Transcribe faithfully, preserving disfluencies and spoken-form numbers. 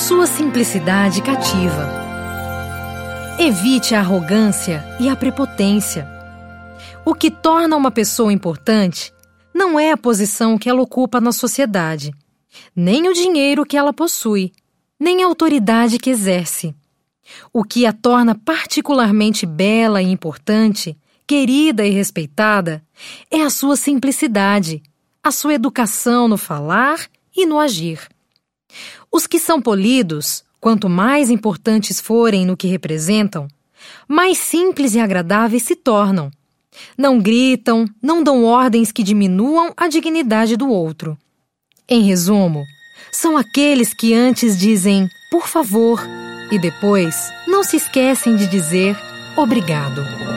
Sua simplicidade cativa. Evite a arrogância e a prepotência. O que torna uma pessoa importante não é a posição que ela ocupa na sociedade, nem o dinheiro que ela possui, nem a autoridade que exerce. O que a torna particularmente bela e importante, querida e respeitada, é a sua simplicidade, a sua educação no falar e no agir. Os que são polidos, quanto mais importantes forem no que representam, mais simples e agradáveis se tornam. Não gritam, não dão ordens que diminuam a dignidade do outro. Em resumo, são aqueles que antes dizem por favor e depois não se esquecem de dizer obrigado.